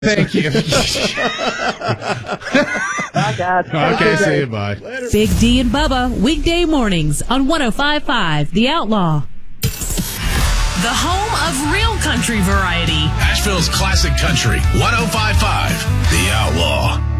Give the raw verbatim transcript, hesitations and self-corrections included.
Thank you. Bye, guys. Okay, see you. Bye. Later. Big D and Bubba, weekday mornings on one oh five point five The Outlaw. The home of real country variety. Asheville's classic country, one oh five point five The Outlaw.